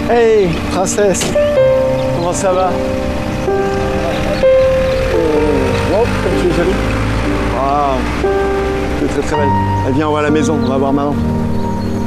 Hey, princesse, comment ça va? Oh, comme tu es jolie. Ah, tu es très très belle. Eh bien, on va à la maison, on va voir maman.